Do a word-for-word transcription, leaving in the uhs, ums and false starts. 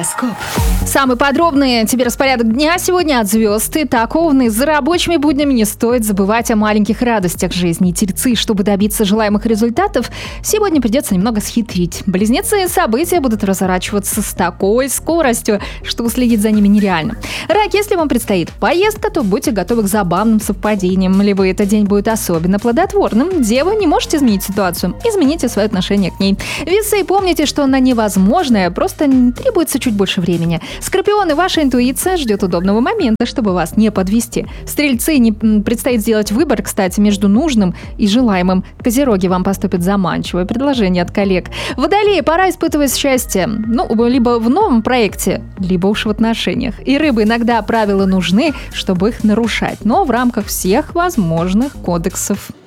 Гороскоп. Самый подробный тебе распорядок дня сегодня от звезд. Итак, овны, за рабочими буднями не стоит забывать о маленьких радостях жизни. Тельцы, чтобы добиться желаемых результатов, сегодня придется немного схитрить. Близнецы, события будут разворачиваться с такой скоростью, что уследить за ними нереально. Рак, если вам предстоит поездка, то будьте готовы к забавным совпадениям, либо этот день будет особенно плодотворным. Дева, не можете изменить ситуацию, измените свое отношение к ней. Весы, помните, что на невозможное просто требуется чуть больше времени. Скорпионы, ваша интуиция ждет удобного момента, чтобы вас не подвести. Стрельцы, не предстоит сделать выбор, кстати, между нужным и желаемым. Козероги, вам поступит заманчивое предложение от коллег. Водолеи, пора испытывать счастье. Ну, либо в новом проекте, либо уж в отношениях. И рыбы, иногда правила нужны, чтобы их нарушать, но в рамках всех возможных кодексов.